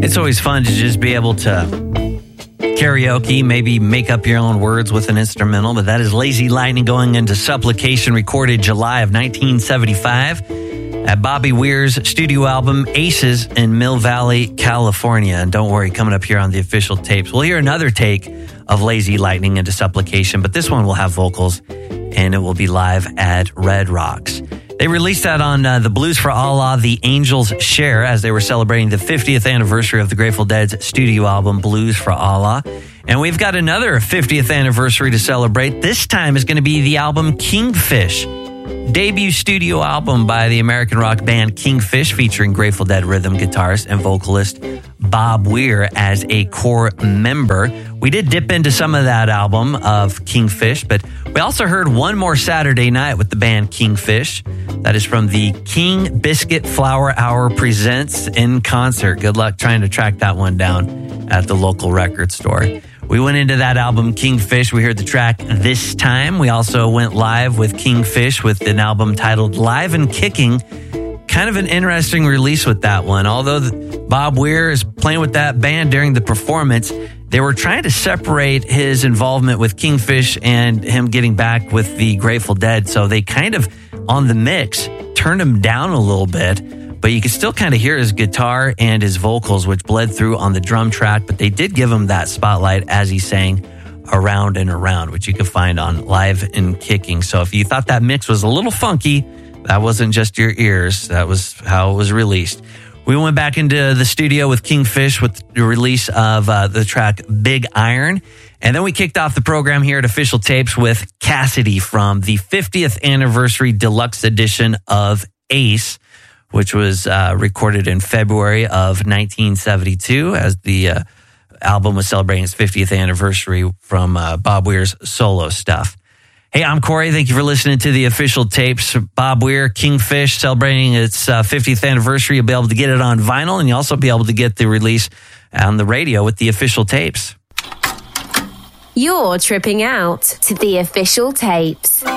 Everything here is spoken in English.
It's always fun to just be able to karaoke, maybe make up your own words with an instrumental, but that is Lazy Lightning going into Supplication, recorded July of 1975 at Bobby Weir's studio album Aces in Mill Valley, California. And don't worry, coming up here on the official tapes, we'll hear another take of Lazy Lightning into Supplication, but this one will have vocals and it will be live at Red Rocks. They released that on the Blues for Allah, The Angels Share, as they were celebrating the 50th anniversary of the Grateful Dead's studio album, Blues for Allah. And we've got another 50th anniversary to celebrate. This time is going to be the album Kingfish, debut studio album by the American rock band Kingfish, featuring Grateful Dead rhythm guitarist and vocalist Bob Weir as a core member. We did dip into some of that album of Kingfish, but we also heard One More Saturday Night with the band Kingfish. That is from the King Biscuit Flower Hour Presents in Concert. Good luck trying to track that one down at the local record store. We went into that album Kingfish. We heard the track This Time. We also went live with Kingfish with an album titled Live and Kicking. Kind of an interesting release with that one. Although Bob Weir is playing with that band during the performance, they were trying to separate his involvement with Kingfish and him getting back with the Grateful Dead. So they kind of, on the mix, turned him down a little bit, but you could still kind of hear his guitar and his vocals, which bled through on the drum track. But they did give him that spotlight as he sang Around and Around, which you can find on Live and Kicking. So if you thought that mix was a little funky, that wasn't just your ears. That was how it was released. We went back into the studio with Kingfish with the release of the track Big Iron. And then we kicked off the program here at Official Tapes with Cassidy from the 50th anniversary deluxe edition of Ace, which was recorded in February of 1972 as the album was celebrating its 50th anniversary from Bob Weir's solo stuff. Hey, I'm Corey. Thank you for listening to the Official Tapes. Bob Weir, Kingfish, celebrating its 50th anniversary. You'll be able to get it on vinyl, and you'll also be able to get the release on the radio with the Official Tapes. You're tripping out to the Official Tapes.